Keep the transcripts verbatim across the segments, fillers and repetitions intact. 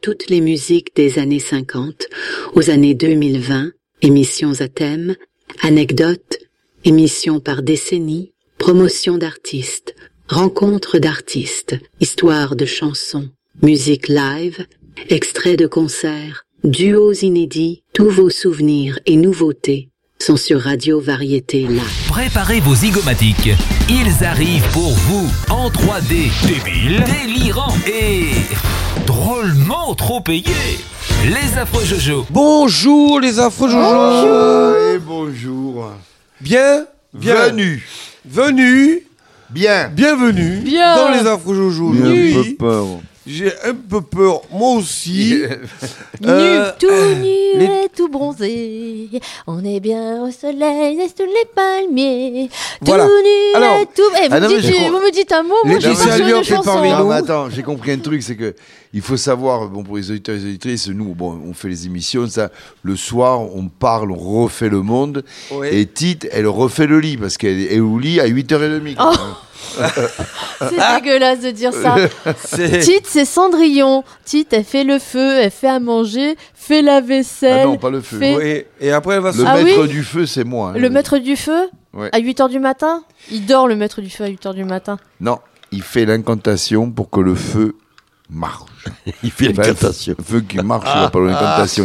toutes les musiques des années cinquante aux années deux mille vingt, émissions à thème, anecdotes, émissions par décennie, promotion d'artistes, rencontres d'artistes, histoires de chansons, musique live, extraits de concerts, duos inédits, tous vos souvenirs et nouveautés sont sur Radio Variété Live. Préparez vos zygomatiques. Ils arrivent pour vous en trois D. Débile, délirant et drôlement trop payés. Les affreux Jojo. Bonjour les affreux Jojo. Bonjour. Et bonjour. Bien, bien. Venu. Venu. Bien. Bienvenue Bien. dans les affreux Jojo. J'ai Oui. un peu peur. J'ai un peu peur, moi aussi. Euh, nu, tout nu les... et tout bronzé. On est bien au soleil et sous les palmiers. Voilà. Tout nu Alors, et tout... Eh, vous, ah non, me dites, mais je- je- vous me dites un mot, moi je Les suis pas sur Laetitia une fait chanson. parmi hein. nous. Non, mais attends, j'ai compris un truc, c'est que il faut savoir, bon, pour les auditeurs et les auditrices, nous, bon, on fait les émissions, ça, le soir, on parle, on refait le monde, Oui. et Tite, elle refait le lit, parce qu'elle est au lit à huit heures trente. Oh. C'est dégueulasse de dire ça. C'est... Tite, c'est Cendrillon. Tite, elle fait le feu, elle fait à manger, fait la vaisselle. Ah non, pas le feu. fait- Oui. Et après, elle va se... Le Ah maître oui du feu, c'est moi. hein. Le maître du feu Ouais. à huit heures du matin. Il dort, le maître du feu, à huit heures du matin. Non, il fait l'incantation pour que le feu marche. Il fait Enfin, l'incantation. Le feu qui marche, il appelle l'incantation.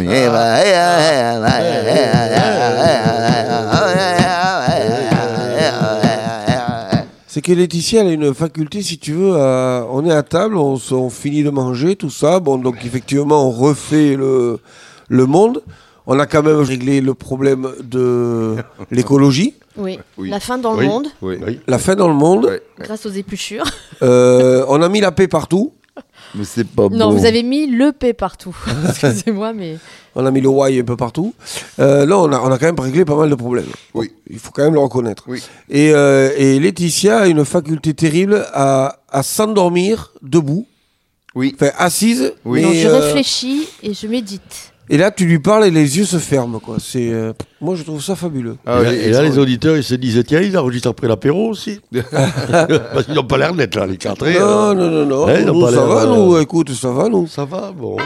C'est que Laetitia, elle a une faculté, si tu veux, à... on est à table, on, s- on finit de manger, tout ça. Bon, donc effectivement, on refait le, le monde. On a quand même réglé le problème de l'écologie, Oui. Oui. La faim dans Oui. le monde, Oui. Oui. la faim dans le monde. Ouais. grâce aux épluchures. Euh, on a mis la paix partout. Mais c'est pas Non, beau. vous avez mis le P partout. Excusez-moi, mais... On a mis le Y un peu partout. Euh, là, on a, on a quand même réglé pas mal de problèmes. Oui. Il faut quand même le reconnaître. Oui. Et, euh, et Laetitia a une faculté terrible à, à s'endormir debout, Oui. enfin assise. Oui. mais, Non, je euh, réfléchis et je médite. Et là, tu lui parles et les yeux se ferment, quoi. C'est, euh, moi, je trouve ça fabuleux. Ah et, là, oui, et là, les auditeurs, ils se disent, tiens, ils enregistrent après l'apéro aussi. Parce qu'ils n'ont pas l'air net, là, les quatre. hein. Non, non, non, non. Ouais, ils ont Nous, pas ça l'air, va, euh, nous. Écoute, ça va, nous. Ça va, bon.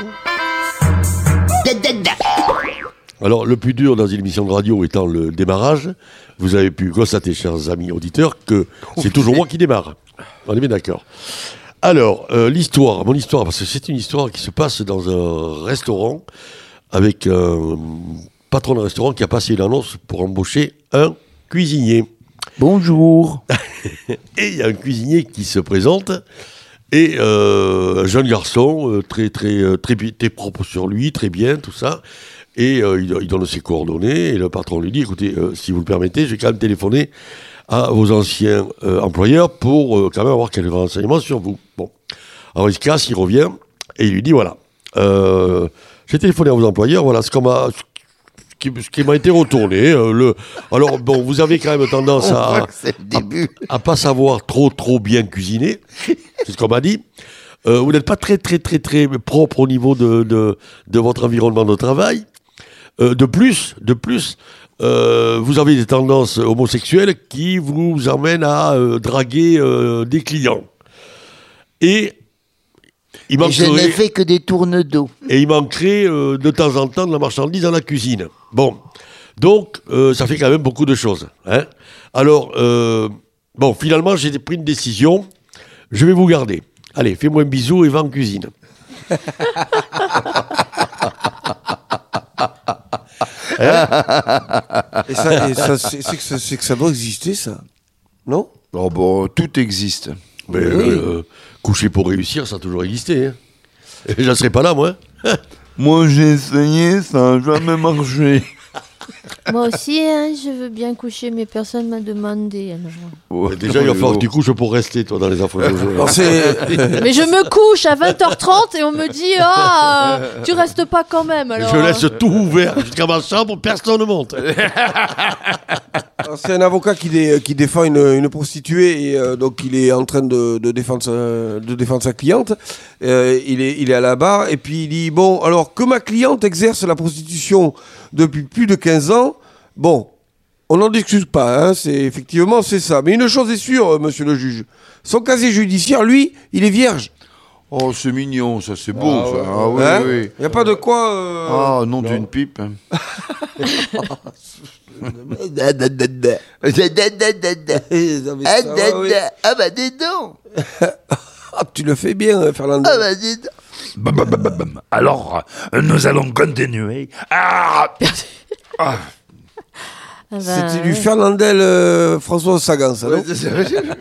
Alors, le plus dur dans une émission de radio étant le démarrage, vous avez pu constater, chers amis auditeurs, que c'est toujours moi qui démarre. On est bien d'accord. Alors, euh, l'histoire, mon histoire, parce que c'est une histoire qui se passe dans un restaurant avec un patron de restaurant qui a passé une annonce pour embaucher un cuisinier. Bonjour. Et il y a un cuisinier qui se présente, et euh, un jeune garçon, euh, très, très, euh, très, bi- très propre sur lui, très bien, tout ça. Et euh, il, il donne ses coordonnées, et le patron lui dit, écoutez, euh, si vous le permettez, je vais quand même téléphoner à vos anciens euh, employeurs pour euh, quand même avoir quelques renseignements sur vous. Bon. Alors il se casse, il revient, et il lui dit, voilà, euh, j'ai téléphoné à vos employeurs, voilà ce qu'on m'a... Ce qui, ce qui m'a été retourné. euh, le... Alors, bon, vous avez quand même tendance On à, voit que c'est le début. à pas savoir trop trop bien cuisiner, c'est ce qu'on m'a dit. Euh, vous n'êtes pas très très très très propre au niveau de, de, de votre environnement de travail. Euh, de plus, de plus, euh, vous avez des tendances homosexuelles qui vous emmènent à euh, draguer euh, des clients. Et il Et je n'ai manquerait, fait que des tournes d'eau. et il manquerait euh, de temps en temps de la marchandise dans la cuisine. Bon, donc euh, ça fait quand même beaucoup de choses. Hein. Alors, euh, bon, finalement, j'ai pris une décision. Je vais vous garder. Allez, fais-moi un bisou et va en cuisine. Et ça, et ça, c'est, c'est que ça, c'est que ça doit exister, ça. Non? Oh, bon, tout existe. Mais euh, coucher pour réussir, ça a toujours existé. Hein. Et je ne serais pas là, moi. Moi, j'ai essayé, ça n'a jamais marché. Moi aussi, hein, je veux bien coucher, mais personne m'a demandé. alors. Oh, Déjà, il va falloir que tu couches pour rester, toi, dans les infos. Alors, c'est... Mais je me couche à vingt heures trente et on me dit ah, euh, tu restes pas quand même. Alors, Je laisse tout ouvert jusqu'à ma chambre, personne ne monte. Alors, c'est un avocat qui, dé- qui défend une, une prostituée et euh, donc il est en train de, de, défendre, sa, de défendre sa cliente. Euh, il, est, il est à la barre et puis il dit bon, alors que ma cliente exerce la prostitution depuis plus de quinze ans, bon, on n'en discute pas, hein, c'est, effectivement c'est ça. Mais une chose est sûre, euh, monsieur le juge, son casier judiciaire, lui, il est vierge. Oh, c'est mignon, ça, c'est beau, Ah, ça. ouais. Ah, oui, Hein oui. Y a pas de quoi. euh, Ah, non, d'une pipe. Non, mais ça va, oui. Ah, bah, dis donc. Ah, tu le fais bien, hein, Fernando. Ah, bah, dis donc. Bam, bam, bam, bam, bam. Alors, euh, nous allons continuer. Ah, Ah bah, C'était du ouais. Fernandel euh, François Sagan, ça, non Ouais, c'est ça.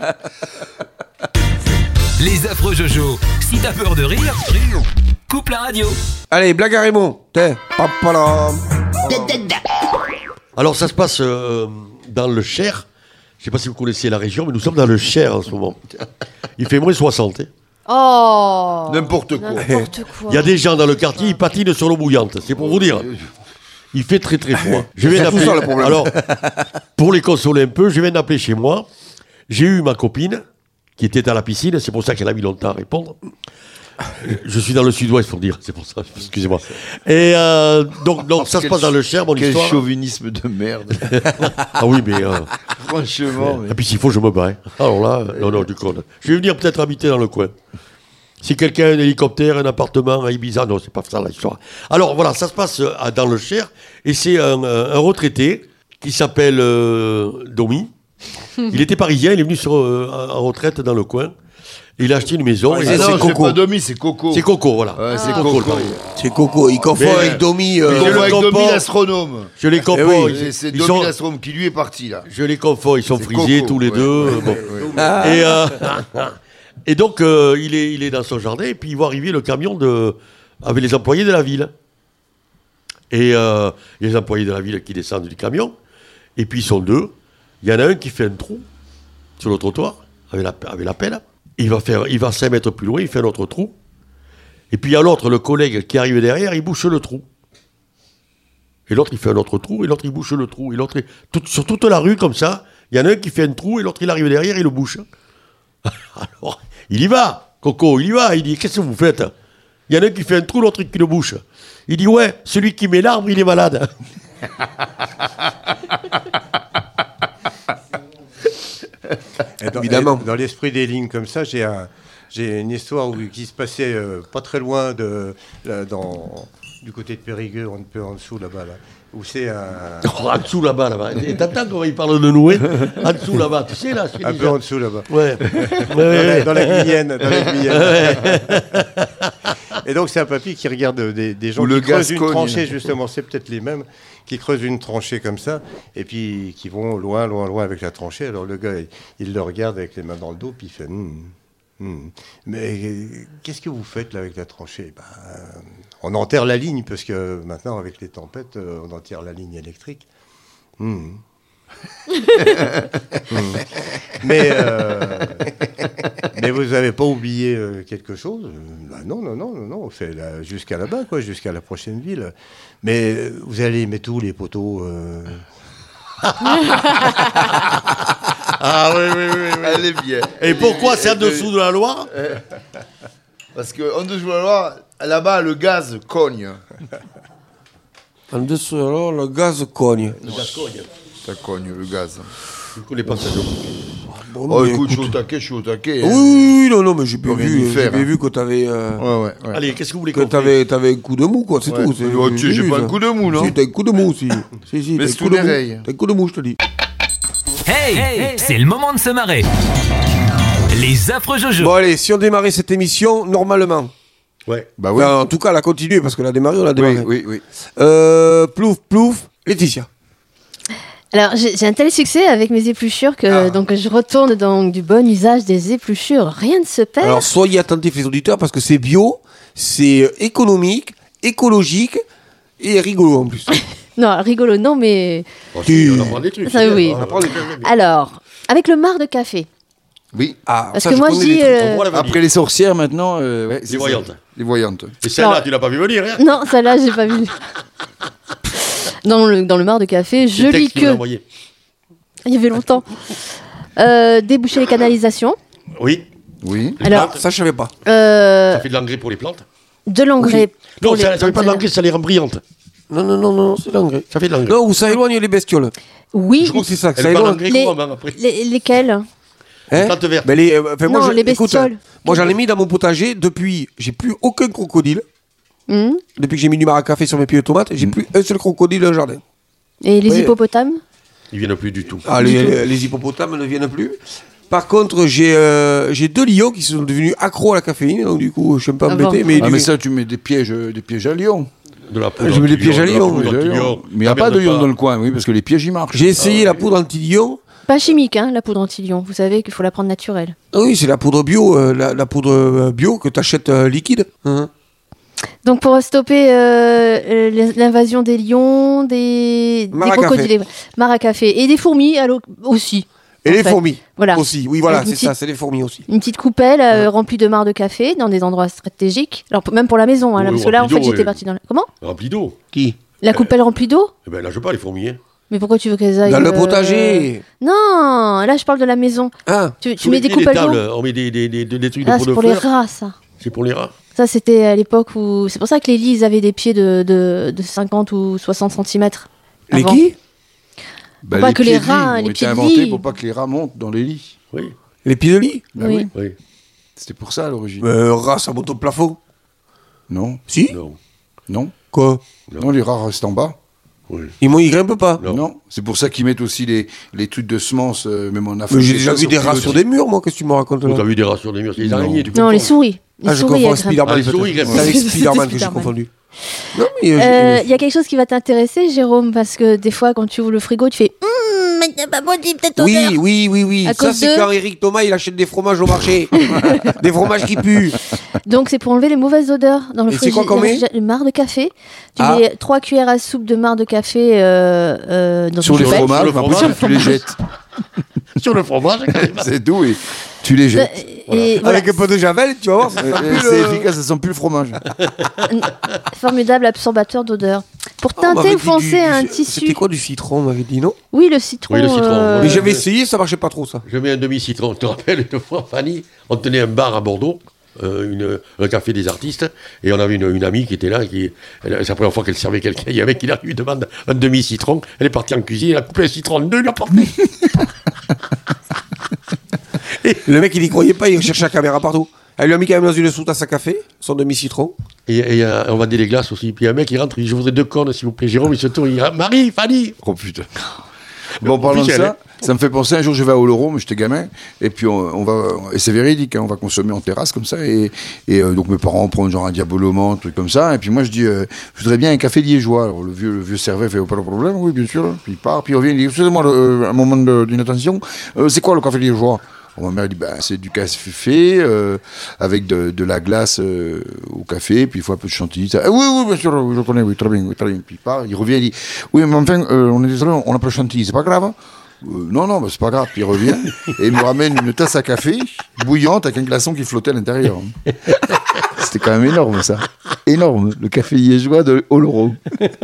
Les affreux Jojo. Si t'as peur de rire, coupe la radio. Allez, blague à Raymond. Tiens, papalam. Alors ça se passe euh, dans le Cher. Je sais pas si vous connaissez la région, mais nous sommes dans le Cher en ce moment. Il fait moins soixante. hein. Oh N'importe quoi. N'importe quoi. Il y a des gens dans le quartier, ils patinent sur l'eau bouillante. C'est pour vous dire. Il fait très très froid. Je viens C'est tout d'appeler. ça, le problème. Alors, pour les consoler un peu, je viens d'appeler chez moi. J'ai eu ma copine qui était à la piscine. C'est pour ça qu'elle a mis longtemps à répondre. Je suis dans le sud-ouest pour dire. C'est pour ça. Excusez-moi. Et euh, donc, donc ça se Quel passe dans le Cher, mon Quel histoire. chauvinisme de merde. Ah oui, mais. euh, Franchement. mais- Et puis s'il faut, je me bats. hein. Alors là, euh, non, non, du con. Je vais venir peut-être habiter dans le coin. Si quelqu'un a un hélicoptère, un appartement à Ibiza, non, c'est pas ça l'histoire. Alors voilà, ça se passe euh, dans le Cher, et c'est un, un- un retraité qui s'appelle euh, Domi. Il était parisien, il est venu sur, euh, en retraite dans le coin. Il a acheté une maison. Ouais, et Ah c'est non, c'est Coco. pas Domi, c'est Coco. c'est Coco, voilà. Ouais, c'est Coco, Coco. le Parisien. C'est Coco, il confond Mais, avec euh, Domi. Il euh, je est le avec Domi comprends. l'astronome. Je les Eh confonds. oui, ils- Et c'est ils Domi sont- l'astronome qui lui est parti là. Je les confonds, ils sont C'est frisés Coco, tous les ouais, deux. ouais, euh, bon. ouais, ouais. Ah. Et, euh, et donc, euh, il, est, il est dans son jardin, et puis il voit arriver le camion de, avec les employés de la ville. Et euh, il y a les employés de la ville qui descendent du camion, et puis ils sont deux. Il y en a un qui fait un trou sur le trottoir, avec la, avec la pelle. Il va, faire, il va cinq mètres plus loin, il fait un autre trou. Et puis il y a l'autre, le collègue qui arrive derrière, il bouche le trou. Et l'autre, il fait un autre trou, et l'autre, il bouche le trou. Et l'autre, il- tout- sur toute la rue, comme ça, il y en a un qui fait un trou, et l'autre, il arrive derrière, il le bouche. Alors, il y va, Coco, il y va. Il dit, qu'est-ce que vous faites? Il y en a un qui fait un trou, l'autre qui le bouche. Il dit, ouais, celui qui met l'arbre, il est malade. Et dans, Évidemment. et dans l'esprit des lignes comme ça, j'ai un, j'ai une histoire où, qui se passait euh, pas très loin de, là, dans, du côté de Périgueux, un peu en dessous là-bas, là, où c'est un, Oh, en dessous là-bas, là-bas. Et t'entends comment il parle de nous, hein? En dessous là-bas, tu sais, là, c'est un peu déjà- en dessous là-bas. Ouais. Dans la, dans la Guyenne, dans la Guyenne. Et donc c'est un papy qui regarde des, des gens Ou qui le creusent une Gascogne. tranchée, justement, c'est peut-être les mêmes, qui creusent une tranchée comme ça, et puis qui vont loin, loin, loin avec la tranchée. Alors le gars, il, il le regarde avec les mains dans le dos, puis il fait Hum, hum. Mais euh, qu'est-ce que vous faites là avec la tranchée? Ben, euh, on enterre la ligne, parce que maintenant, avec les tempêtes, euh, on enterre la ligne électrique. Hum. Hum. Mais, euh, mais vous n'avez pas oublié euh, quelque chose? Ben non, non, non, non, non, on fait là- jusqu'à là-bas, quoi, jusqu'à la prochaine ville. Mais euh, vous allez mettre où les poteaux euh Ah oui, oui, oui, oui. Elle est bien. Et pourquoi c'est en dessous de la Loire? Parce qu'en dessous de la Loire, là-bas, le gaz cogne. En dessous, alors, le gaz cogne. Ça cogne, le gaz. Je connais pas ça. donc. Bon, Oh, mais écoute, je suis au taquet, je suis au taquet. Oui, hein. oui, oui, non, non, mais j'ai bien Peut rien vu, y j'ai faire, bien hein. vu que t'avais, euh, Ouais, ouais, ouais. Allez, qu'est-ce que vous voulez que qu'on fasse? t'avais, t'avais un coup de mou, quoi, c'est Ouais. tout. c'est- Oh, tu sais, j'ai vu, pas ça. un coup de mou, non? Si, t'as un coup de mou, si. Si, si, Mais t'as un sous coup de les mou. rails. T'as un coup de mou, je te dis. Hey, c'est le moment de se marrer. Les affreux Jojo. Bon, allez, si on démarrait cette émission, normalement. Ouais. Bah oui. Enfin, en tout cas, la continuer, parce que la démarrer, on l'a démarré. Oui, oui, oui. Euh, plouf, plouf, Laetitia. Alors, j'ai j'ai un tel succès avec mes épluchures que Ah. donc, je retourne dans du bon usage des épluchures. Rien ne se perd. Alors, soyez attentifs, les auditeurs, parce que c'est bio, c'est euh, économique, écologique et rigolo en plus. Non, rigolo, non, mais... Bon, Tu- si, on apprend des trucs. Ça, c'est bien, oui. on apprend des trucs. Alors, avec le marc de café. Oui. Ah, Parce ça, que moi, je connais dis... les trucs. euh, On voit la vanille. Après les sorcières, maintenant. euh, ouais, c'est Les ça. voyantes. Les voyantes. Et celle-là, Alors- tu l'as pas vu venir, hein? Non, celle-là, j'ai pas vu. Dans le, dans le marc de café, je C'est le lis texte qui me l'a que... envoyé. Il y avait longtemps. Euh, déboucher les canalisations. Oui, Oui. Alors, Ah, ça, je savais pas. euh, ça fait de l'engrais pour les plantes. de l'engrais. Non, pour les ça, ça fait pas de plantes. l'engrais, ça les rend brillantes. Non, non, non, non, c'est l'engrais. Ça fait de l'engrais. Non, où ça éloigne les bestioles. Oui, Je crois que c'est ça, que Elle ça est pas éloigne. l'engrais les- qu'on vend après. les- lesquels? Hein Plante verte. Ben, les, euh, enfin, moi, Non, je- les écoute, bestioles. moi j'en ai mis dans mon potager depuis. J'ai plus aucun crocodile. Hum. Depuis que j'ai mis du maracafé sur mes pieds de tomates, j'ai plus un seul crocodile dans le jardin. Et les Oui. hippopotames? Ils viennent plus du tout. Ah, les, les- les hippopotames ne viennent plus. Par contre, j'ai euh, j'ai deux lions qui sont devenus accros à la caféine, donc du coup, je suis un peu Ah embêté. bon. mais Ah, du- mais ça, tu mets des pièges, euh, des pièges à lion. De la poudre Je mets des anti-lion, pièges à de la lion. poudre Des pièges à anti-lion. lion. Mais il n'y a pas de T'emmerdes lion dans le coin, oui, parce que les pièges, ils marchent. j'ai essayé la poudre anti-lion. Pas chimique, hein, la poudre anti-lion. Vous savez qu'il faut la prendre naturelle. Ah oui, c'est la poudre bio, euh, la, la poudre euh, bio que tu achètes liquide. Hein. Donc pour stopper euh, euh, l'invasion des lions, des, des Maracafé. crocodiles, maracafé et des fourmis alors, aussi. Et en les fait. fourmis Voilà. aussi. Oui, voilà, Avec une c'est ça, petite- c'est les fourmis aussi. Une petite coupelle euh, remplie de marc de café dans des endroits stratégiques. Alors même pour la maison, hein, là, Oui, parce que là en remplie fait d'eau, j'étais oui. partie dans la... Comment? Rempli d'eau. Qui La coupelle remplie d'eau? Eh ben là, je parle, les fourmis. hein. Mais pourquoi tu veux qu'elles aillent Dans le euh, potager. Non, là je parle de la maison. Ah, Tu, tu Sous mets les des pieds des coupelles tables, d'eau? on met des, des, des, des trucs de Ah, peau c'est de pour les fleurs. rats ça. C'est pour les rats. Ça c'était à l'époque où... C'est pour ça que les lits ils avaient des pieds de, de, de cinquante ou soixante centimètres. les qui Bah, Faut pas que les pieds de lit rats, ont les été pieds de inventés lit. pour pas que les rats montent dans les lits. Oui. Les pieds de lit Bah Oui. oui. Oui. C'était pour ça à l'origine. euh, Rat, ça monte au plafond. Non, Si Non. non, Quoi non, les rats restent en bas. Oui. Ils, m'ont- ils grimpent pas. Non. Non, c'est pour ça qu'ils mettent aussi les, les trucs de semences, euh, même en Afrique. Mais j'ai et déjà ça, vu sur des rats pilotis. sur des murs, moi, qu'est-ce que tu me racontes Vous là avez vu des rats sur des murs, c'est les Non. araignées, tu Non, les comprends. souris. Les Ah, je souris, confonds elles grimpent. Spider-Man. Ah, les peut-être. souris, grimpent. C'est avec C'était Spider-Man que j'ai Spider-Man. confondu. Non, mais. euh, Euh, j'ai- Il y a quelque chose qui va t'intéresser, Jérôme, parce que des fois, quand tu ouvres le frigo, tu fais Hum, mais c'est pas possible cette odeur. Oui, oui, oui, oui. À Ça, cause c'est de- quand Eric Thomas, il achète des fromages au marché. Des fromages qui puent. Donc, c'est pour enlever les mauvaises odeurs dans le Et c'est quoi qu'on met Le marc de café. Tu Ah. mets trois cuillères à soupe de marc de café euh, euh, dans Sur une les poubelle. fromages, Sur le enfin, fromage, tu les jettes. Sur le fromage, C'est tout, et tu les jettes. Et voilà. Avec un peu de javel, tu vas voir, ça Euh, sent euh, plus C'est le- efficace, ça sent plus le fromage. Formidable absorbateur d'odeur. Pour Oh, on m'avait teinter ou dit foncer du- un du- tissu. C'était quoi du citron, on m'avait dit, non Oui, le citron. Oui, le citron, euh, ouais. Mais j'avais essayé, ça marchait pas trop, ça. je mets un demi-citron. Tu te rappelles, une fois, Fanny, on tenait un bar à Bordeaux, euh, une, un café des artistes, et on avait une, une amie qui était là, qui, elle- c'est la première fois qu'elle servait quelqu'un, il y avait qui là, lui demande un demi-citron, elle est partie en cuisine, elle a coupé un citron en deux, il l'a porté. Le mec, il y croyait pas, il cherchait la caméra partout. Elle lui a mis quand même dans une sous-tasse à café, son demi-citron. Et, et euh, on vendait des glaces aussi, puis un mec, il rentre, il dit, je voudrais deux cornes, s'il vous plaît. Jérôme, il se tourne, il dit, ah, Marie, Fanny. Oh putain. Bon, parlant de Officiel, ça, ça me fait penser, un jour je vais à Oloron, mais j'étais gamin, et puis on, on va, et c'est véridique, hein, on va consommer en terrasse comme ça, et, et euh, donc mes parents prennent genre un diabolomant, un truc comme ça, et puis moi je dis, euh, je voudrais bien un café liégeois. Alors le vieux, le vieux serveur fait, pas de problème, oui bien sûr, puis il part, puis il revient, il dit, excusez-moi, euh, un moment de- d'inattention, euh, c'est quoi le café liégeois? Alors, ma mère dit, ben, c'est du café euh, avec de, de la glace euh, au café, puis il faut un peu de chantilly. Ça. Ah, oui, oui, bien sûr, oui, je connais, oui, très bien, oui, très bien. Puis il part, il revient, il dit, oui, mais enfin, euh, on est désolé, on n'a pas de chantilly, c'est pas grave, hein? Euh, non, non, bah, c'est pas grave. Puis il revient et il me ramène une tasse à café bouillante avec un glaçon qui flottait à l'intérieur. C'était quand même énorme, ça. Énorme. Le café liégeois de Oloron.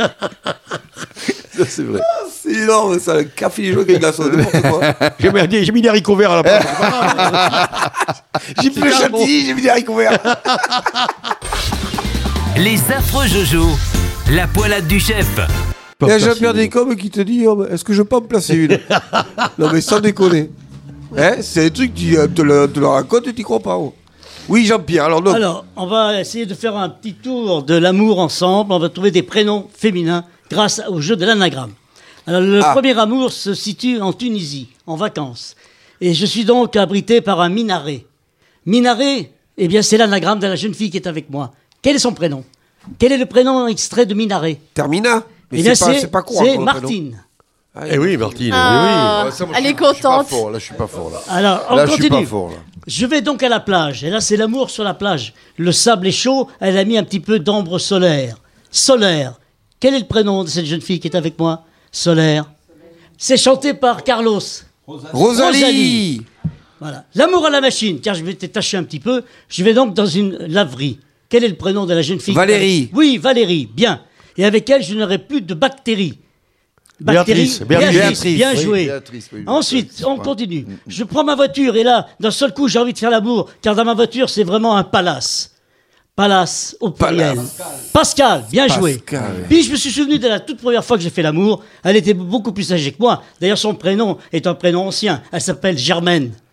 Ça, c'est vrai. C'est énorme, ça, le café liégeois avec glaçon, n'importe quoi. J'ai mis, j'ai mis des haricots verts à la place. c'est pas grave. J'ai plus le C'est chantilly, j'ai mis des haricots verts. Les affreux Jojo, la poilade du chef. Il y a Jean-Pierre Descombes qui te dit, oh, bah, est-ce que je peux en placer une? Non, mais sans déconner. Hein, c'est un truc, tu euh, te le, te le racontes et tu crois pas. Oh. Oui, Jean-Pierre, alors donc. Alors, on va essayer de faire un petit tour de l'amour ensemble. On va trouver des prénoms féminins grâce au jeu de l'anagramme. Alors, le Ah. premier amour se situe en Tunisie, en vacances. Et je suis donc abrité par un minaret. Minaret, eh bien, c'est l'anagramme de la jeune fille qui est avec moi. Quel est son prénom? Quel est le prénom extrait de Minaret? Termina. Mais Eh bien, c'est pas, c'est c'est pas court. c'est encore, le prénom. Martine. Ah, Eh oui, Martine, Ah, Ouais, ça, moi, elle je est suis- Je suis pas contente. fort, là, je suis pas fort, là. Alors, on Là, je suis continue. pas fort, là. Je vais donc à la plage. Et là, c'est l'amour sur la plage. Le sable est chaud. Elle a mis un petit peu d'ambre solaire. Solaire. Quel est le prénom de cette jeune fille qui est avec moi? Solaire. C'est chanté par Carlos. Rosalie. Rosalie. Voilà. L'amour à la machine. Car je vais t'étacher un petit peu. Je vais donc dans une laverie. Quel est le prénom de la jeune fille? Valérie. Oui, Valérie. Bien. Et avec elle, je n'aurai plus de bactéries. Béatrice, Béatrice. Béatrice. Bien Oui, joué. Béatrice, oui, oui, Ensuite, c'est on pas- continue. Je prends ma voiture et là, d'un seul coup, j'ai envie de faire l'amour. Car dans ma voiture, c'est vraiment un palace. Palace au pluriel. Pascal, bien joué. Pascal, oui. Puis je me suis souvenu de la toute première fois que j'ai fait l'amour. Elle était beaucoup plus âgée que moi. D'ailleurs, son prénom est un prénom ancien. Elle s'appelle Germaine.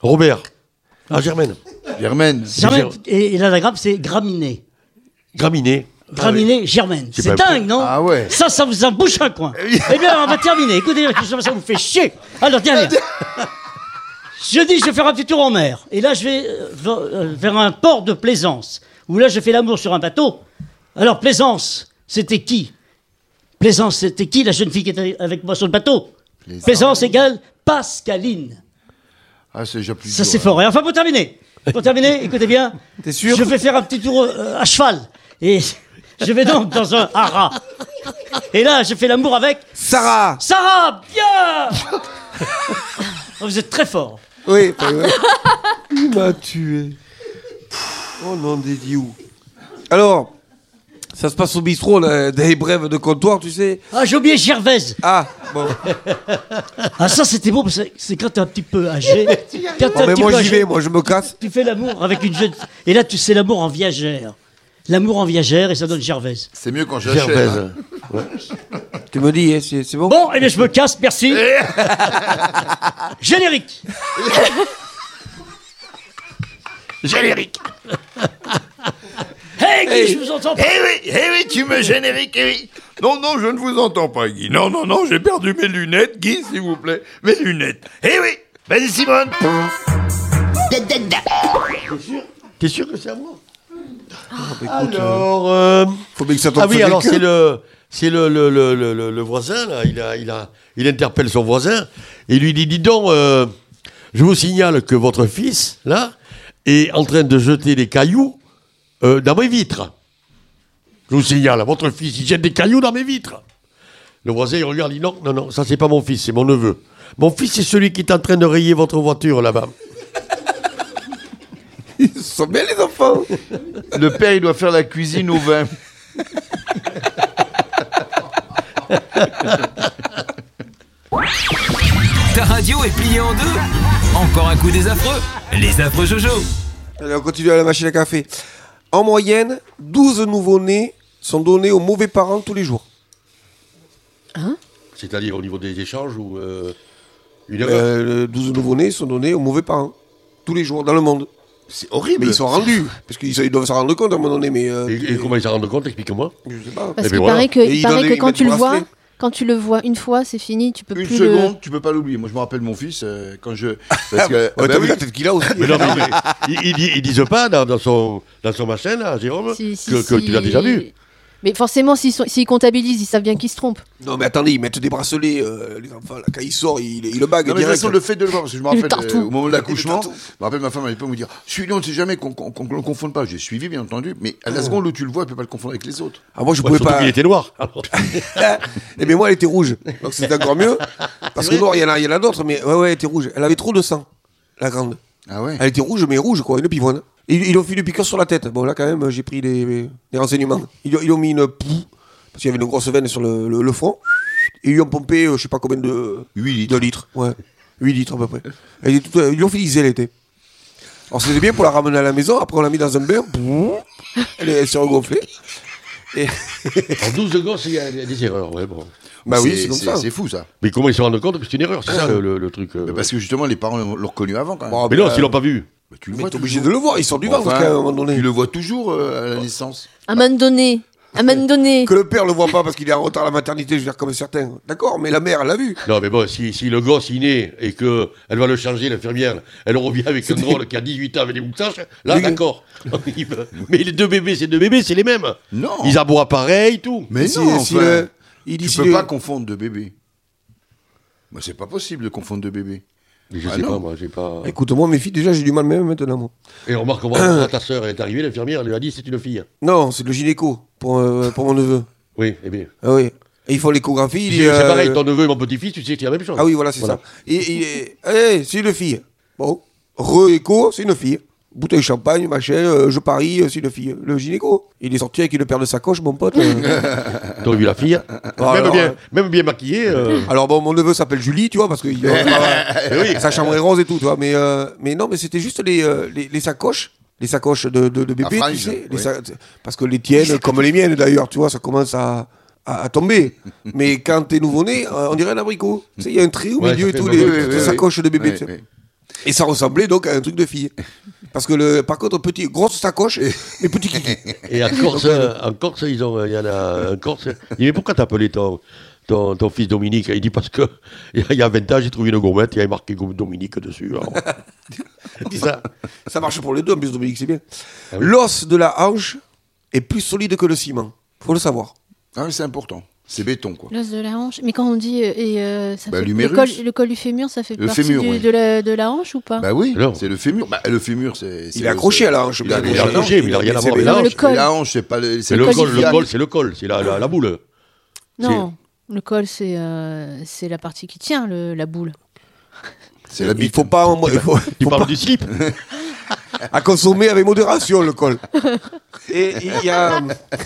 Robert. Ah, Germaine. Germaine. Germaine. Et, et l'anagramme, c'est graminé. Graminé. Graminé, Ah, oui. Germaine. C'est C'est pas dingue, non? Ah ouais. Ça, ça vous embouche un coin. Eh bien, on va terminer. Écoutez, ça vous fait chier. Alors, dernière. Je dis, je vais faire un petit tour en mer. Et là, je vais euh, vers, euh, vers un port de Plaisance, où là, je fais l'amour sur un bateau. Alors, Plaisance, c'était qui? Plaisance, c'était qui la jeune fille qui était avec moi sur le bateau? Plaisance, Plaisance égale Pascaline. Ah, c'est déjà plus Ça, dur, c'est hein. fort. Et enfin, pour terminer, pour terminer, écoutez bien. T'es sûr? Je vais faire un petit tour euh, à cheval. Et je vais donc dans un haras. Et là, je fais l'amour avec... Sarah. Sarah, bien. Vous êtes très fort. Oui, bah ouais. Il m'a tué. Oh non, des dieux. Alors, ça se passe au bistrot, là, des brèves de comptoir, tu sais. Ah, j'ai oublié Gervaise. Ah, bon. Ah, ça, c'était beau, parce que c'est quand t'es un petit peu âgé. Quand t'es Bon, un mais petit moi, peu j'y âgé, vais, moi, je me casse. tu fais l'amour avec une jeune... Et là, tu sais l'amour en viagère. L'amour en viagère, et ça donne Gervaise. C'est mieux quand j'achète. Gervaise. Hein. Ouais. Tu me dis, hein, c'est c'est bon? Bon, eh bien, je me casse, merci. Générique. Générique. Hey, Guy, Hey. je vous entends Eh pas. oui, eh oui, tu me générique, eh oui. Non, non, je ne vous entends pas, Guy. Non, non, non, j'ai perdu mes lunettes, Guy, s'il vous plaît. Mes lunettes. Eh oui. Vas-y, Simone. T'es sûr que c'est à moi? Alors, euh, Faut bien que ça tombe ah oui, sur alors quelqu'un. c'est le, c'est le, le, le, le, le- le voisin là. Il a, il a, il interpelle son voisin et lui dit, dis donc, euh, je vous signale que votre fils là est en train de jeter des cailloux euh, dans mes vitres. Je vous signale, votre fils il jette des cailloux dans mes vitres. Le voisin il regarde, il dit non, non, non, ça c'est pas mon fils, c'est mon neveu. Mon fils c'est celui qui est en train de rayer votre voiture là-bas. Ils sont bien, les enfants. Le père, il doit faire la cuisine au vin. Ta radio est pliée en deux. Encore un coup des affreux. Les affreux Jojo. Allez, on continue à la machine à café. En moyenne, douze nouveau-nés sont donnés aux mauvais parents tous les jours. C'est-à-dire au niveau des échanges ou euh, une erreur. Euh, douze nouveau-nés sont donnés aux mauvais parents tous les jours dans le monde. C'est horrible. Mais ils sont rendus, parce qu'ils ils doivent s'en rendre compte à un moment donné. Mais euh, Et, et comment ils s'en rendent compte, explique-moi. je sais pas. Parce Eh qu'il ben voilà. paraît que, Et il ils paraît donnent- que ils quand mettent tu le le vois, bracelet. quand tu le vois une fois, c'est fini, tu peux Une plus seconde, tu peux pas l'oublier. Moi, je me rappelle mon fils euh, quand je. Parce que, Ouais, ah bah t'as vu oui. la tête qu'il a aussi. Mais non, mais, mais ils, ils, disent- ils disent pas dans, dans son, dans son machin, là, Jérôme, le. Si- si- que, que si- tu l'as déjà vu. Mais forcément, s'ils sont- s'ils comptabilisent, ils savent bien qu'ils se trompent. Non, mais attendez, ils mettent des bracelets, euh, les enfants. Là, quand il sort, il, il le bague Non, mais de toute direct. façon, le fait de le voir, parce que je me Le rappelle, tartou. euh, au moment de l'accouchement, Le je tartou. me rappelle ma femme à l'époque me dire suis-le, on ne sait jamais qu'on qu'on- qu'on ne le confonde pas. J'ai suivi, bien entendu, mais à la seconde où tu le vois, tu peux pas le confondre avec les autres. Ah, moi, je Ouais, pouvais surtout pas. qu'il était noir. Alors. Eh bien, moi, elle était rouge. Donc, c'était encore mieux. Parce que noir, il y en a, il y en a d'autres, mais ouais, ouais, elle était rouge. Elle avait trop de sang, la grande. Ah ouais. Elle était rouge, mais rouge, quoi, une pivoine. Ils, ils ont fait une piqûre sur la tête. Bon, là, quand même, j'ai pris des, des renseignements. Ils, ont- ils ont mis une poux, parce qu'il y avait une grosse veine sur le, le, le front. Et ils lui ont pompé, euh, je sais pas combien de. huit litres. De litres, ouais. huit litres à peu près. Elle était toute- ils l'ont finisé, elle était. Alors, c'était bien pour la ramener à la maison. Après, on l'a mis dans un bain. Elle, est- elle s'est regonflée. Et... En douze gosses, il y a il y a des erreurs. Ouais, bon. Bah oui, c'est comme ça. C'est fou, ça. Mais comment ils se rendent compte que c'est une erreur, c'est ça le, le- le truc. euh. Mais parce que justement, les parents l'ont l'ont reconnu avant, quand même. Bon, Mais non, bah, s'ils l'ont pas vu. Bah, tu le Mais vois t'es obligé toujours. de le voir, il sort du ventre Enfin, quand même, à un moment donné. Tu le vois toujours euh, à la naissance. À un moment donné, à un moment donné. Que le père le voit pas parce qu'il est en retard à la maternité, je veux dire, comme certains. D'accord, mais la mère, elle l'a vu. Non, mais bon, si, si le gosse il naît et qu'elle va le changer, l'infirmière, elle revient avec un drôle qui a dix-huit ans avec des moustaches, là, Oui. d'accord. Mais les deux bébés, c'est deux bébés, c'est les mêmes. Non. Ils aboient pareil, tout. Mais Si- non, si enfin, le- il dit tu si peux le- pas confondre deux bébés. Moi, c'est pas possible de confondre deux bébés. Mais je Ah sais non. pas, moi, j'ai pas. Écoute, moi, mes filles, déjà, j'ai du mal même maintenant, moi. Et remarque, comment quand ta sœur est arrivée, l'infirmière elle lui a dit c'est une fille. Non, c'est le gynéco pour, euh, pour mon neveu. Oui, eh bien. Ah oui. Et ils font l'échographie. il C'est est, c'est euh, pareil, ton neveu et mon petit-fils, tu sais que c'est la même chose. Ah oui, voilà, c'est Voilà. ça. Et il est. Eh, c'est une fille. Bon. Re-écho, c'est une fille. Bouteille de champagne, machin, euh, je parie, euh, c'est une fille. Le gynéco, il est sorti avec une paire de sacoches, mon pote. euh. T'as vu la fille Alors, même, bien, euh, même bien maquillée. euh, Alors bon, mon neveu s'appelle Julie, tu vois, parce que il- oui. sa chambre est rose et tout, tu vois. Mais, euh, mais non, mais c'était juste les, euh, les, les sacoches, les sacoches de, de, de bébé, À tu franges, sais. Les oui. sa- Parce que les tiennes, comme les miennes d'ailleurs, tu vois, ça commence à, à, à tomber. Mais quand t'es nouveau-né, euh, on dirait un abricot. Tu sais, il y a un trait au Ouais, milieu ça et fait tout, le les, mauvais. les oui, oui, sacoches de bébé. oui, tu sais. oui. Et ça ressemblait donc à un truc de fille. Parce que, le, par contre, petit, grosse sacoche et petit kiki. Et en Corse, en Corse, ils ont, il y en a un Corse. Il dit, mais pourquoi t'as appelé ton, ton, ton fils Dominique? Il dit, parce que il y a vingt ans, j'ai trouvé une gourmette, il y avait marqué Dominique dessus. Alors. ça, ça marche pour les deux, en plus, Dominique, c'est bien. Ah oui. L'os de la hanche est plus solide que le ciment. Faut le savoir. Ah oui, c'est important. C'est béton, quoi. L'os de la hanche. Mais quand on dit. Et, euh, ça bah, fait, l'humérus. Le col, le col du fémur, ça fait le partie fémur, du, oui. de, la, de la hanche ou pas? Bah oui, non. C'est le fémur. Bah, le fémur, c'est. Il est accroché à la hanche. Il est accroché, mais il n'a rien à voir avec la hanche. La hanche, c'est pas le. C'est le col, le col, c'est le col, c'est la, la, la boule. Non, le col, c'est euh, c'est la partie qui tient le, la boule. C'est la bite. Il faut pas. En... Il faut, tu faut parles pas... du slip. À consommer avec modération, le col. Et il y a.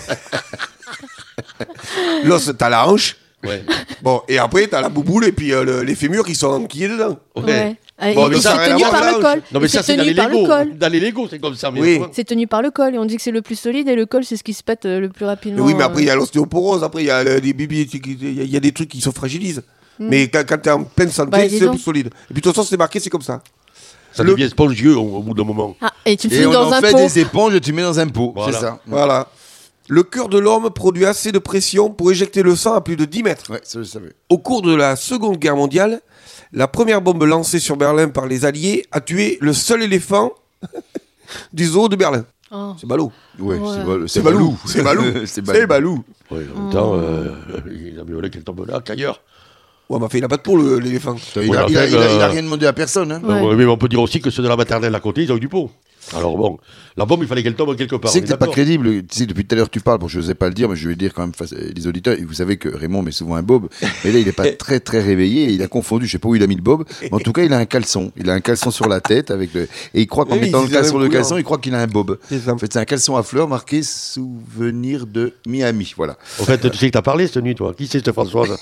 L'os, t'as la hanche. Ouais. Bon, et après, t'as la bouboule et puis euh, le, les fémurs qui sont enquillés dedans. Ouais. ouais. Bon, et mais c'est ça a rien tenu à voir par avec le la col. Non, mais et ça, c'est dans tenu les par Lego. le col. Dans les Lego, c'est comme ça. Mais oui. C'est tenu par le col et on dit que c'est le plus solide et le col, c'est ce qui se pète le plus rapidement. Oui, mais après, il y a l'ostéoporose, après, il y a euh, des bibis, il y a des trucs qui se fragilisent. Mm. Mais quand, quand t'es en pleine santé, bah, c'est plus solide. Et puis, de toute façon, c'est marqué, c'est comme ça. Ça le... devient spongieux au, au bout d'un moment. Ah, et tu le fais dans un pot. Et on en fait des pot. éponges et tu mets dans un pot. Voilà. C'est ça. Voilà. Le cœur de l'homme produit assez de pression pour éjecter le sang à plus de dix mètres. Ouais, ça je savais. Au cours de la Seconde Guerre mondiale, la première bombe lancée sur Berlin par les Alliés a tué le seul éléphant du zoo de Berlin. Oh. C'est ballot. Ouais, ouais. c'est balou. C'est balou. C'est balou. C'est balou. Ouais, en même temps, euh, il a mieux volé qu'elle tombe là qu'ailleurs. Ouais, mais il n'a pas de peau, l'éléphant. Il, il, a, il, a, il, a, il a rien demandé à personne. Hein. Ouais. Euh, mais on peut dire aussi que ceux de la maternelle à côté, ils ont eu du pot. Alors bon, la bombe, il fallait qu'elle tombe quelque part. C'est que t'es pas crédible. Tu sais, depuis tout à l'heure, tu parles. Bon, je n'osais pas le dire, mais je vais le dire quand même face les auditeurs. Et vous savez que Raymond met souvent un bob. Mais là, il n'est pas très, très réveillé. Et il a confondu. Je sais pas où il a mis le bob. Mais en tout cas, il a un caleçon. Il a un caleçon sur la tête. Avec le... Et il croit qu'en oui, mettant le caleçon, le caleçon, couleur. il croit qu'il a un bob. En fait, c'est un caleçon à fleurs marqué Souvenir de Miami. Voilà. En fait, tu sais que t'as parlé cette nuit, toi. Qui c'est cette Françoise?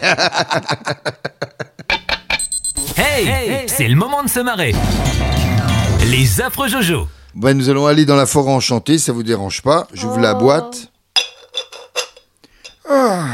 Hey, hey, c'est le moment de se marrer. Les affreux Jojo. Ben, nous allons aller dans la forêt enchantée, ça vous dérange pas. J'ouvre Oh. la boîte. Ah.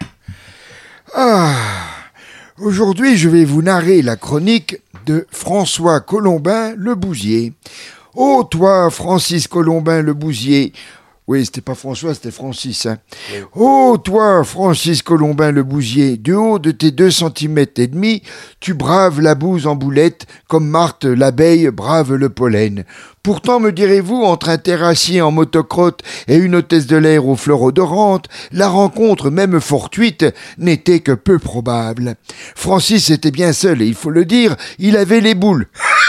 Ah. Aujourd'hui, je vais vous narrer la chronique de François Colombin le Bousier. Oh, toi, Francis Colombin le Bousier. Oui, c'était pas François, c'était Francis. Hein. Oui. Oh, toi, Francis Colombin le Bousier, du haut de tes deux centimètres et demi, tu braves la bouse en boulette, comme Marthe l'abeille brave le pollen. Pourtant, me direz-vous, entre un terrassier en motocrotte et une hôtesse de l'air aux fleurs odorantes, la rencontre, même fortuite, n'était que peu probable. Francis était bien seul, et il faut le dire, il avait les boules.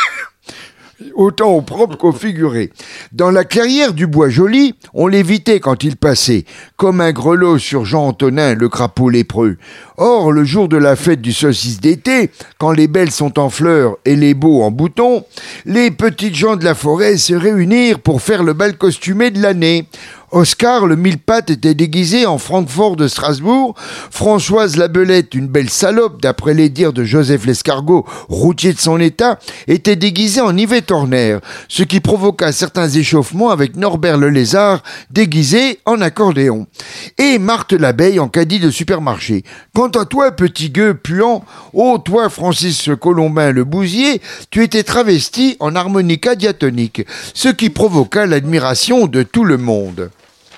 Autant au propre qu'au figuré. Dans la clairière du Bois Joli, on l'évitait quand il passait, comme un grelot sur Jean Antonin, le crapaud lépreux. Or, le jour de la fête du saucisse d'été, quand les belles sont en fleurs et les beaux en boutons, les petites gens de la forêt se réunirent pour faire le bal costumé de l'année. Oscar, le mille-pattes, était déguisé en Francfort de Strasbourg. Françoise la Belette, une belle salope, d'après les dires de Joseph l'Escargot, routier de son état, était déguisée en Yvette Horner, ce qui provoqua certains échauffements avec Norbert le Lézard, déguisé en accordéon. Et Marthe l'abeille en caddie de supermarché. Quant à toi, petit gueux puant, ô toi, Francis Colombin le Bousier, tu étais travesti en harmonica diatonique, ce qui provoqua l'admiration de tout le monde.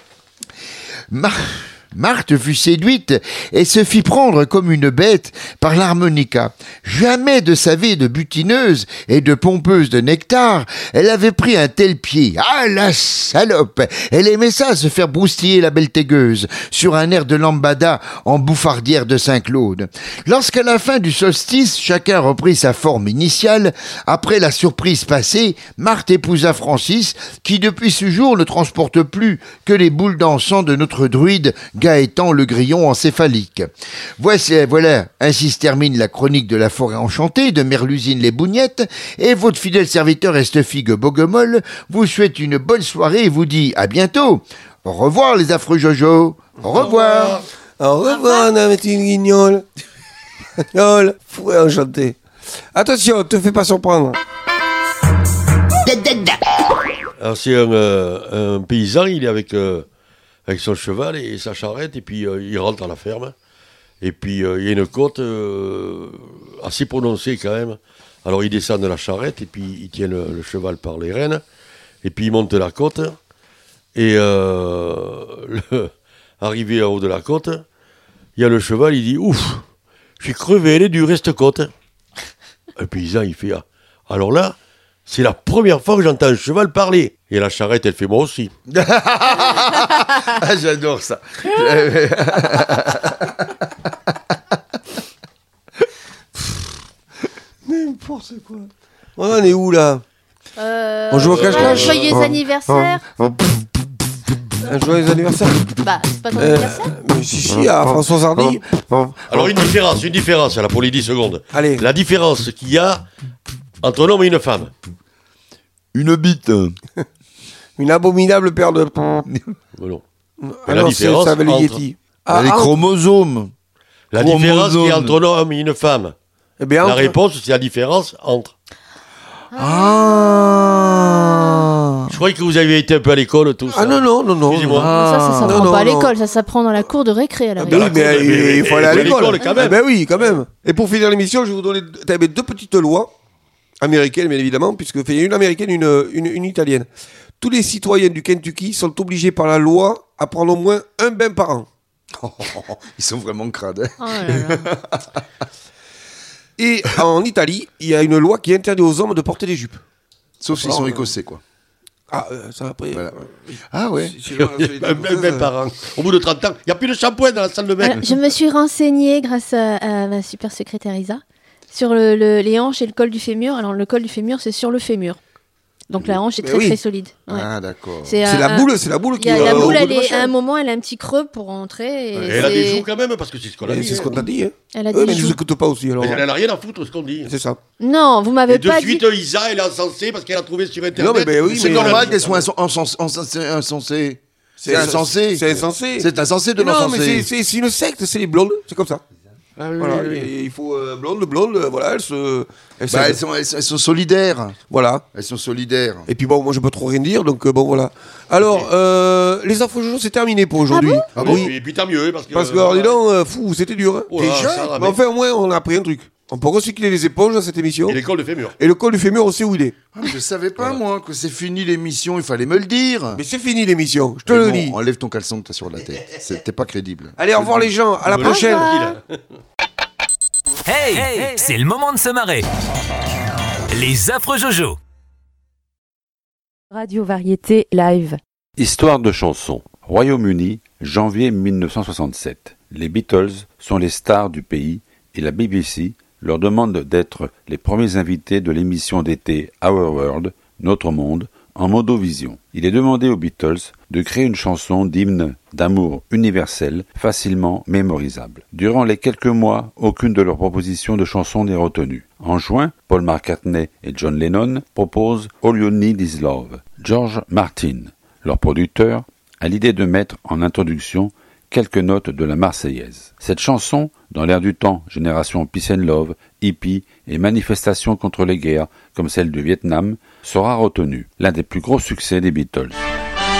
Mar- Marthe fut séduite et se fit prendre comme une bête par l'harmonica. Jamais de sa vie de butineuse et de pompeuse de nectar, elle avait pris un tel pied. Ah, la salope! Elle aimait ça, se faire broustiller la belle tégueuse, sur un air de lambada en bouffardière de Saint-Claude. Lorsqu'à la fin du solstice, chacun reprit sa forme initiale, après la surprise passée, Marthe épousa Francis, qui depuis ce jour ne transporte plus que les boules d'encens de notre druide Gaëtan le grillon encéphalique. Voici, voilà, ainsi se termine la chronique de la forêt enchantée de Merlusine les Bougnettes, et votre fidèle serviteur Estefigue Boguemol vous souhaite une bonne soirée et vous dit à bientôt. Au revoir les affreux Jojo. Au revoir. Au revoir, ma petite guignole. Guignole, forêt enchantée. Attention, te fais pas surprendre. Alors c'est un, euh, un paysan, il est avec... Euh, avec son cheval et sa charrette, et puis euh, il rentre à la ferme. Et puis euh, il y a une côte euh, assez prononcée quand même, Alors il descend de la charrette et puis il tient le, le cheval par les rênes et puis il monte la côte et euh, le, arrivé en haut de la côte, il y a le cheval, il dit ouf, je suis crevé, elle est dure cette côte. Le paysan il fait ah, alors là, c'est la première fois que j'entends un cheval parler. Et la charrette elle fait moi aussi. Ah, j'adore ça. N'importe quoi. On en est où là? Euh, On joue au cache-cache. Joyeux Oh. anniversaire. Un joyeux anniversaire. Bah, c'est pas ton Euh, anniversaire. mais si, si, à François Hardy. Alors une différence, une différence là pour les dix secondes. Allez. La différence qu'il y a entre un homme et une femme. Une bite. Une abominable paire de. Bon, non. Ah la non, c'est différence ça avec le entre- Yeti. Ah, les ah, chromosomes. La Chromosome. différence qu'il y a entre un homme et une femme. eh bien, La entre- réponse, c'est la différence entre. Ah. Je croyais que vous aviez été un peu à l'école, tous. Ah non, non, non, non. Excusez-moi. ça, ça s'apprend non, non, pas à non. l'école, ça s'apprend dans la cour de récré à la Ah rigueur. ben oui, mais, mais- il- il faut mais- aller à mais- l'école. l'école, quand même. Eh ben oui, quand même. Et pour finir l'émission, je vais vous donner eh ben, deux petites lois américaines, bien évidemment, puisque il y a une américaine et une, une, une italienne. Tous les citoyens du Kentucky sont obligés par la loi à prendre au moins un bain par an. Ils sont vraiment crades. hein. Oh là là. Et en Italie, il y a une loi qui interdit aux hommes de porter des jupes. Sauf s'ils Alors, sont euh, écossais, quoi. Ah, euh, ça après. Voilà. euh, Ah ouais. si- si- si- Un bel- bel par an. Au bout de trente ans, il n'y a plus de shampoing dans la salle de bain. Alors, je me suis renseignée grâce à, à ma super secrétaire Isa sur le, le- les hanches et le col du fémur. Alors le col du fémur, c'est sur le fémur. Donc la hanche est Mais très oui. très solide. Ouais. Ah d'accord. C'est euh, la un- boule, c'est la boule il qui y a- est la euh, au boule, bout elle de est, machin. à un moment, elle a un petit creux pour rentrer. Et Et elle a des c'est- joues quand même, parce que c'est ce qu'on a Mais dit. C'est ce hein. qu'on t'a dit. Hein. Elle a Ouais, des mais ils joues. nous écoutent pas aussi. Alors. Mais elle n'a rien à foutre de ce qu'on dit. C'est ça. Non, vous m'avez Et de pas suite, dit. Isa, elle est encensée parce qu'elle a trouvé sur Internet. Non, mais ben oui, C'est mais- normal qu'elles soient insen- insens- insensées. insensées. C'est insensé. C'est insensé. C'est insensé de Mais non, mais l'encenser. c'est- c'est c'est une secte, c'est les blondes, c'est comme ça. Ah oui, Voilà, oui, oui. et il faut euh, blonde, blonde, euh, voilà, elles se. Elles Bah, se- elles, sont, elles, elles sont solidaires. Voilà. Elles sont solidaires. Et puis bon, moi je peux trop rien dire, donc euh, bon voilà. Alors, euh, les infos jojo, c'est terminé pour aujourd'hui. Ah bon Et puis tant mieux, parce que. Parce que, alors, dis donc, euh, fou, c'était dur. Hein. Oh là, ça va, Mais enfin, au moins, on a appris un truc. On peut recycler les éponges dans cette émission. Et l'école de fémur. Et le col du fémur, on sait où il est. Ah, mais je savais pas, moi, que c'est fini l'émission. Il fallait me le dire. Mais c'est fini l'émission, je te Mais le bon, dis. enlève ton caleçon que t'as sur la tête. C'était pas crédible. Allez, au revoir les gens, à la Me prochaine. revoir. Hey, c'est le moment de se marrer. Les affreux Jojo. Radio Variété Live. Histoire de chanson. Royaume-Uni, janvier mille neuf cent soixante-sept. Les Beatles sont les stars du pays et la B B C leur demande d'être les premiers invités de l'émission d'été Our World, Notre Monde, en modovision. Il est demandé aux Beatles de créer une chanson d'hymne d'amour universel, facilement mémorisable. Durant les quelques mois, aucune de leurs propositions de chansons n'est retenue. En juin, Paul McCartney et John Lennon proposent All You Need Is Love. George Martin, leur producteur, a l'idée de mettre en introduction quelques notes de la Marseillaise. Cette chanson, dans l'air du temps, génération Peace and Love, hippie et manifestation contre les guerres, comme celle du Vietnam, sera retenue, l'un des plus gros succès des Beatles.